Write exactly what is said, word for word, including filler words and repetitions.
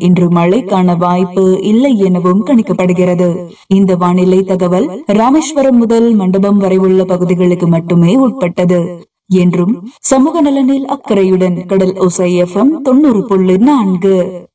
இன்று மழைக்கான வாய்ப்பு இல்லை எனவும் கணிக்கப்படுகிறது. இந்த வானிலை தகவல் ராமேஸ்வரம் முதல் மண்டபம் வரை உள்ள பகுதிகளுக்கு மட்டுமே உட்பட்டது என்றும் சமூக நலனில் அக்கறையுடன் கடல் ஓசை எஃப்எம் தொண்ணூறு புள்ளி நான்கு.